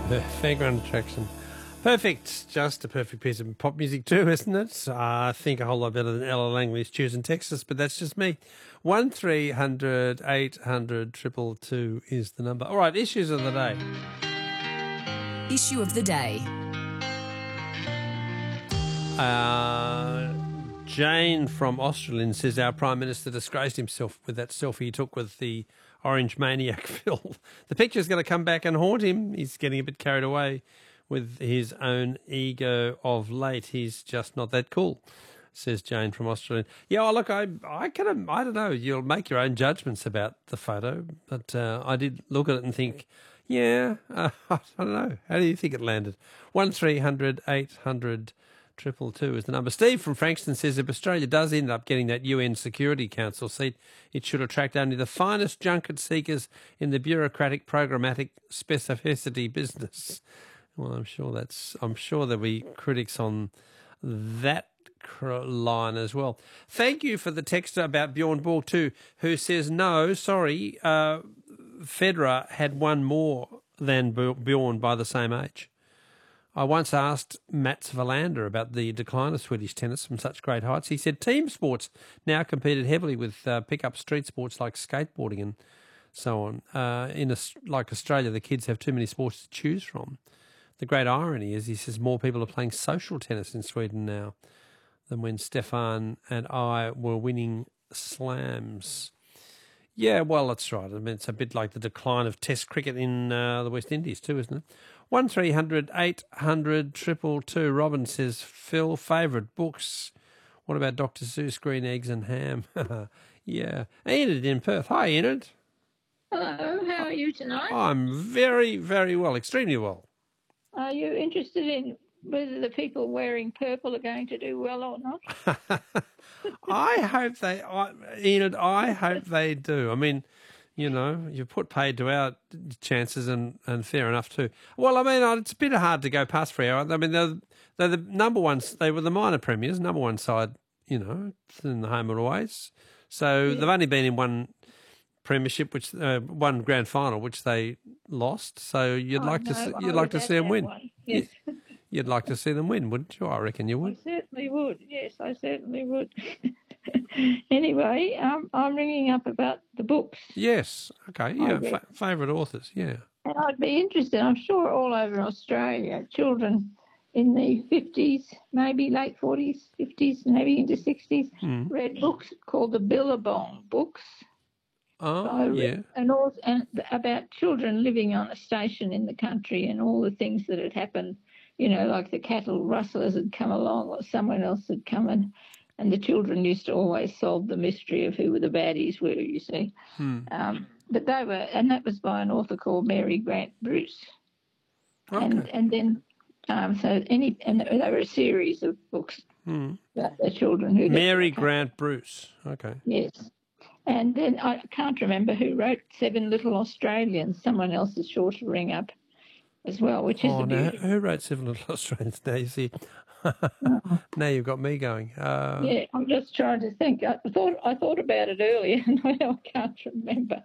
Fairground attraction. Perfect. Just a perfect piece of pop music too, isn't it? I think a whole lot better than Ella Langley's Tunes in Texas, but that's just me. 1300 800 222 is the number. All right, issues of the day. Issue of the day. Jane from Australind says our Prime Minister disgraced himself with that selfie he took with the Orange Maniac Phil. The picture's going to come back and haunt him. He's getting a bit carried away with his own ego of late. He's just not that cool, says Jane from Australind. Yeah, well, look, I don't know. You'll make your own judgments about the photo, but I did look at it and think, yeah, I don't know. How do you think it landed? 1300 800 222 is the number. Steve from Frankston says if Australia does end up getting that UN Security Council seat, it should attract only the finest junket seekers in the bureaucratic, programmatic specificity business. Well, I'm sure there'll be critics on that line as well. Thank you for the text about Bjorn Borg too, who says, no, sorry, Federer had one more than Bjorn by the same age. I once asked Mats Wilander about the decline of Swedish tennis from such great heights. He said team sports now competed heavily with pick-up street sports like skateboarding and so on. Like Australia, the kids have too many sports to choose from. The great irony is, he says, more people are playing social tennis in Sweden now than when Stefan and I were winning slams. Yeah, well, that's right. I mean, it's a bit like the decline of Test cricket in the West Indies too, isn't it? 1300 800 222. Robin says, Phil, favourite books. What about Dr. Seuss, Green Eggs and Ham? Yeah. Enid in Perth. Hi, Enid. Hello, how are you tonight? I'm very, very well, extremely well. Are you interested in whether the people wearing purple are going to do well or not? Enid, I hope they do. I mean, you know, you put paid to our chances and fair enough too. Well, I mean, it's a bit hard to go past Freo. I mean, they're the number ones. They were the minor premiers, number one side, you know, in the home and aways. So yeah. They've only been in one premiership, which one grand final, which they lost. So you'd like to see them win. Yes. You'd like to see them win, wouldn't you? I reckon you would. I certainly would. Yes, I certainly would. Anyway, I'm ringing up about the books. Yes. Okay. Yeah. Favourite authors. Yeah. And I'd be interested. I'm sure all over Australia, children in the 50s, maybe late 40s, 50s, maybe into 60s, read books called the Billabong books. Oh, yeah. And about children living on a station in the country and all the things that had happened. You know, like the cattle rustlers had come along or someone else had come and the children used to always solve the mystery of who the baddies were, you see. But that was by an author called Mary Grant Bruce. Okay. And then, they were a series of books about the children who... Mary Grant Bruce, okay. Yes. And then I can't remember who wrote Seven Little Australians. Someone else is sure to ring up as well, which is who wrote Seven Little Australians? Now you see, now you've got me going. Yeah, I'm just trying to think. I thought about it earlier, and I can't remember.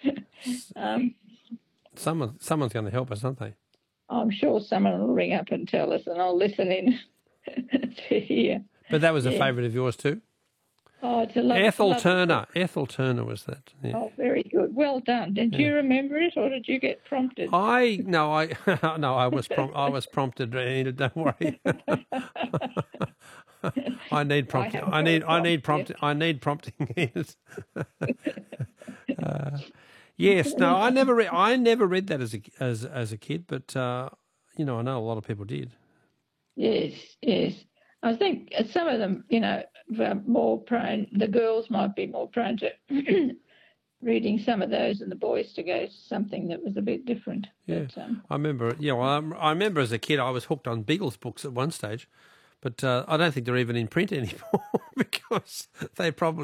Someone's going to help us, aren't they? I'm sure someone will ring up and tell us, and I'll listen in to hear. But that was a favourite of yours too. Oh, it's a lovely Ethel Turner. Ethel Turner was that. Yeah. Oh, very good. Well done. Did you remember it, or did you get prompted? I was prompted. Don't worry. I need prompting. I need prompting. Yes. No. I never read that as a kid, but I know a lot of people did. Yes. I think some of them, were more prone. The girls might be more prone to reading some of those, and the boys to go something that was a bit different. Yeah, but, I remember. Yeah, well, I remember as a kid, I was hooked on Beagle's books at one stage, but I don't think they're even in print anymore because they probably